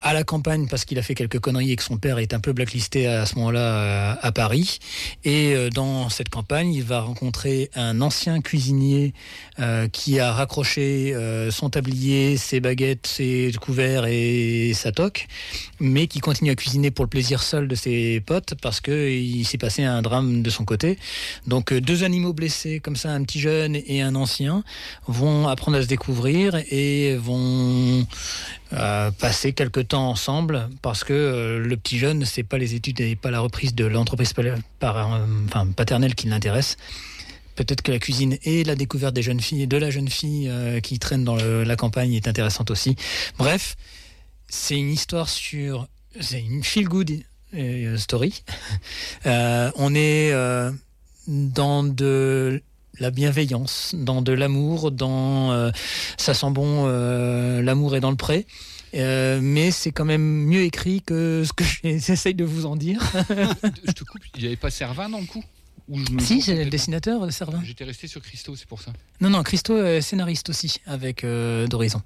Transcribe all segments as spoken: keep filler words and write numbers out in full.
à la campagne parce qu'il a fait quelques conneries et que son père est un peu blacklisté à ce moment-là à, à Paris. Et euh, dans cette campagne, il va rencontrer un ancien cuisinier euh, qui a raccroché euh, son tablier, ses baguettes, ses couverts et sa toque, mais qui continue à cuisiner pour le plaisir seul de ses potes parce qu'il s'est passé un drame de son côté. Donc euh, deux animaux blessés comme ça, un petit jeune et un ancien, vont apprendre à se découvrir et vont euh, passer quelques temps ensemble parce que euh, le petit jeune, c'est pas les études et pas la reprise de l'entreprise par, euh, enfin, paternelle qui l'intéresse. Peut-être que la cuisine et la découverte des jeunes filles, de la jeune fille euh, qui traîne dans le, la campagne est intéressante aussi. Bref, c'est une histoire sur... C'est une feel-good euh, story. euh, on est euh, dans de... la bienveillance, dans de l'amour, dans euh, ça sent bon, euh, l'amour est dans le pré. Euh, mais c'est quand même mieux écrit que ce que j'essaye de vous en dire. Je te coupe, il n'y avait pas Servin dans le coup? Si, c'est le dessinateur, Servin. J'étais resté sur Christo, c'est pour ça. Non, non, Christo est scénariste aussi, avec euh, Dorisson.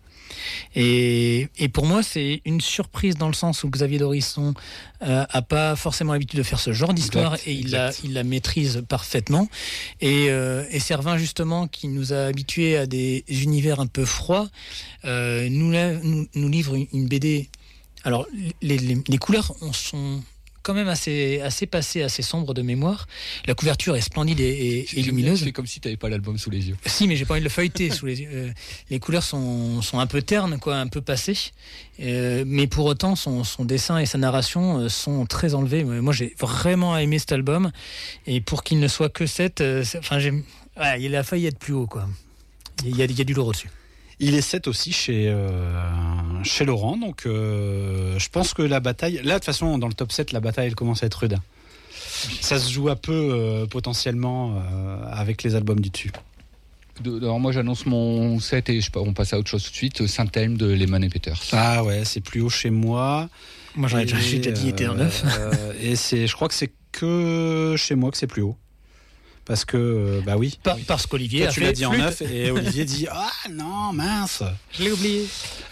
Et, et pour moi, c'est une surprise dans le sens où Xavier Dorisson euh, a pas forcément l'habitude de faire ce genre d'histoire exact, et il la, il la maîtrise parfaitement. Et, euh, et Servin, justement, qui nous a habitués à des univers un peu froids, euh, nous, nous, nous livre une, une B D. Alors, les, les, les couleurs sont... quand même assez, assez passé, assez sombre de mémoire. La couverture est splendide et, et, et lumineuse. C'est comme si tu n'avais pas l'album sous les yeux. Si, mais j'ai pas envie de le feuilleter sous les yeux. Euh, les couleurs sont, sont un peu ternes, quoi, un peu passées. Euh, mais pour autant, son, son dessin et sa narration euh, sont très enlevés. Moi, j'ai vraiment aimé cet album. Et pour qu'il ne soit que sept, euh, enfin, j'ai, ouais, il a failli être plus haut, quoi. Il y a, il y a du lourd au-dessus. Il est sept aussi chez, euh, chez Laurent, donc euh, je pense que la bataille... Là, de toute façon, dans le top sept, la bataille, elle commence à être rude. Ça se joue un peu, euh, potentiellement, euh, avec les albums du dessus. De, alors moi, j'annonce mon sept et je, on passe à autre chose tout de suite. Saint-Elme de Lehmann et Peters. Ah ouais, c'est plus haut chez moi. Moi, j'en ai déjà, j'ai déjà dit, il était en neuf. Euh, et c'est, je crois que c'est que chez moi que c'est plus haut. Parce que, bah oui. Par, parce qu'Olivier Toi, a tu fait l'as dit flûte. en neuf et Olivier dit ah non, mince. Je l'ai oublié.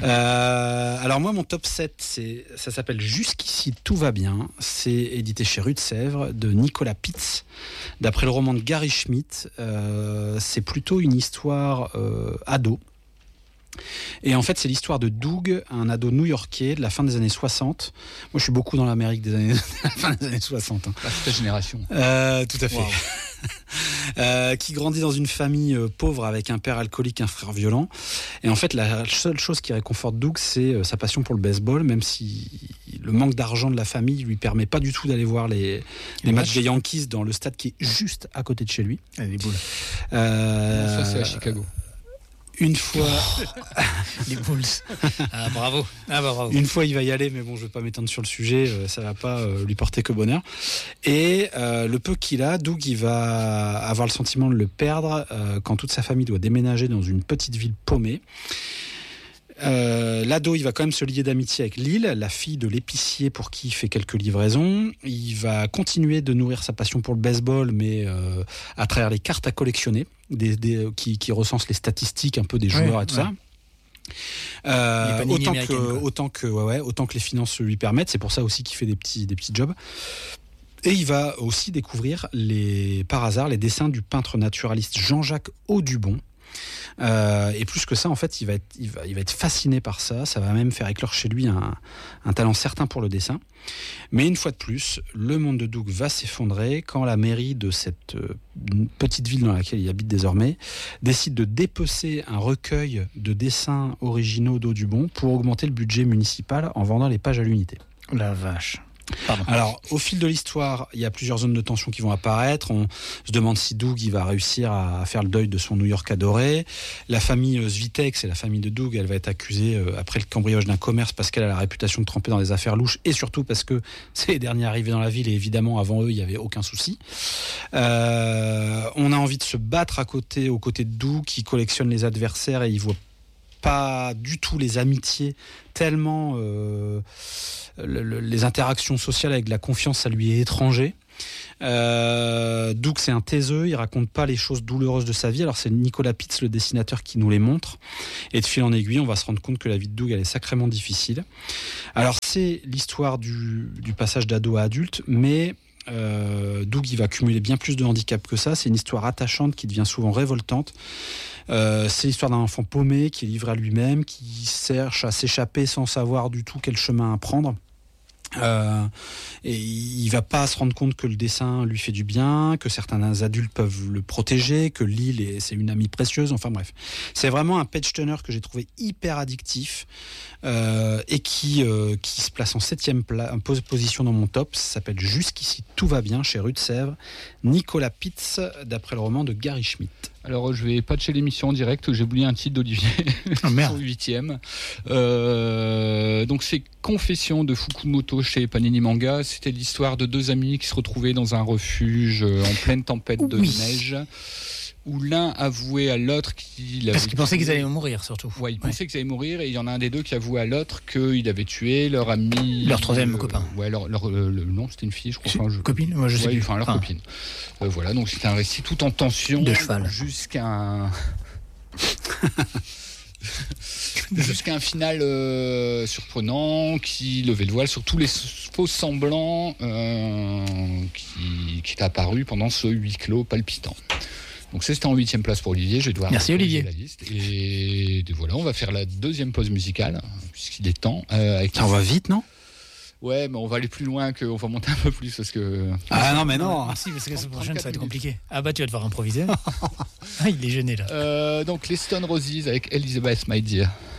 Euh, alors moi, mon top sept, c'est, ça s'appelle Jusqu'ici tout va bien. C'est édité chez Rue de Sèvres de Nicolas Pitz. D'après le roman de Gary Schmidt, euh, c'est plutôt une histoire euh, ado. Et en fait, c'est l'histoire de Doug, un ado new-yorkais de la fin des années soixante. Moi, je suis beaucoup dans l'Amérique des années, de la fin des années soixante. Hein. Ah, c'est ta génération. Euh, tout à fait. Wow. euh, qui grandit dans une famille euh, pauvre avec un père alcoolique, un frère violent. Et en fait, la seule chose qui réconforte Doug, c'est euh, sa passion pour le baseball, même si le manque d'argent de la famille lui permet pas du tout d'aller voir les, les matchs des Yankees dans le stade qui est juste à côté de chez lui. Ah, les boules. Euh, Ça, c'est à Chicago. Une fois, les Bulls. Ah bravo. Ah bah, bravo. Une fois il va y aller, mais bon, je vais pas m'étendre sur le sujet, euh, ça va pas euh, lui porter que bonheur. Et euh, le peu qu'il a, Doug, il va avoir le sentiment de le perdre euh, quand toute sa famille doit déménager dans une petite ville paumée. Euh, l'ado, il va quand même se lier d'amitié avec Lille, la fille de l'épicier pour qui il fait quelques livraisons. Il va continuer de nourrir sa passion pour le baseball, mais euh, à travers les cartes à collectionner, des, des, qui, qui recensent les statistiques un peu des joueurs ouais, et tout ouais. ça. Euh, autant, que, autant, que, ouais, ouais, autant que les finances lui permettent. C'est pour ça aussi qu'il fait des petits, des petits jobs. Et il va aussi découvrir, les, par hasard, les dessins du peintre naturaliste Jean-Jacques Audubon. Euh, et plus que ça, en fait, il va, être, il, va, il va être fasciné par ça. Ça va même faire éclore chez lui un, un talent certain pour le dessin. Mais une fois de plus, le monde de Doug va s'effondrer quand la mairie de cette euh, petite ville dans laquelle il habite désormais décide de dépecer un recueil de dessins originaux d'Audubon pour augmenter le budget municipal en vendant les pages à l'unité. La vache. Pardon. Alors, au fil de l'histoire, il y a plusieurs zones de tension qui vont apparaître. On se demande si Doug il va réussir à faire le deuil de son New York adoré. La famille Svitek, c'est la famille de Doug, elle va être accusée après le cambriolage d'un commerce parce qu'elle a la réputation de tremper dans des affaires louches et surtout parce que c'est les derniers arrivés dans la ville et évidemment avant eux il n'y avait aucun souci. Euh, on a envie de se battre à côté, aux côtés de Doug qui collectionne les adversaires et il voit pas du tout les amitiés, tellement euh, le, le, les interactions sociales avec de la confiance, ça lui est étranger. Euh, Doug, c'est un taiseux, il raconte pas les choses douloureuses de sa vie. Alors c'est Nicolas Pitts, le dessinateur, qui nous les montre. Et de fil en aiguille, on va se rendre compte que la vie de Doug, elle est sacrément difficile. Alors c'est l'histoire du, du passage d'ado à adulte, mais euh, Doug, il va cumuler bien plus de handicap que ça. C'est une histoire attachante qui devient souvent révoltante. Euh, c'est l'histoire d'un enfant paumé qui est livré à lui-même, qui cherche à s'échapper sans savoir du tout quel chemin à prendre. Euh, et il va pas se rendre compte que le dessin lui fait du bien, que certains adultes peuvent le protéger, que Lille est, c'est une amie précieuse. Enfin bref, c'est vraiment un page turner que j'ai trouvé hyper addictif euh, et qui euh, qui se place en septième pla- en position dans mon top. Ça s'appelle Jusqu'ici tout va bien chez Rue de Sèvres. Nicolas Pitts, d'après le roman de Gary Schmidt. Alors je vais patcher l'émission en direct, j'ai oublié un titre d'Olivier, oh, merde. Son huitième. Euh, donc c'est Confession de Fukumoto chez Panini Manga. C'était l'histoire de deux amis qui se retrouvaient dans un refuge en pleine tempête de oui. neige, où l'un avouait à l'autre qu'il avait Parce qu'ils pensaient qu'ils allaient mourir, surtout. Ouais, ils ouais. pensaient qu'ils allaient mourir, et il y en a un des deux qui avouait à l'autre qu'il avait tué leur ami... Leur troisième euh, copain. Ouais, leur, leur, euh, le, non, c'était une fille, je crois. C'est Enfin, je, copine Moi, je sais ouais, plus. Enfin, leur enfin, copine. Euh, voilà, donc c'était un récit tout en tension. De cheval. Jusqu'à un... jusqu'à un final euh, surprenant qui levait le voile sur tous les faux semblants euh, qui, qui est apparu pendant ce huis clos palpitant. Donc c'était en huitième place pour Olivier. Je vais devoir Merci Olivier. La liste. Et voilà, on va faire la deuxième pause musicale puisqu'il est temps. Euh, avec Ça, on va vite, non ? Ouais, mais on va aller plus loin, que, on va monter un peu plus parce que. Ah non, mais non. Ah, si, parce que la semaine prochaine ça va être compliqué. Ah bah tu vas devoir improviser. Ah, il est gêné là. Euh, donc les Stone Roses avec Elizabeth My Dear.